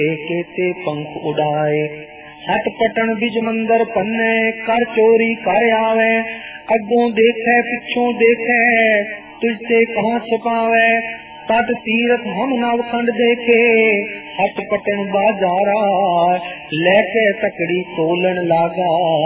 केते पंख उड़ाए। हट पटन बिज मंदर पन्ने, कर चोरी कर आवे। अगों देखे पिछों देखे, तुझसे कहाँ छुपावे। तट तीरथ हम नवखंड देखे, हट पटन बाजारा। लेके तकड़ी तोलन लागा।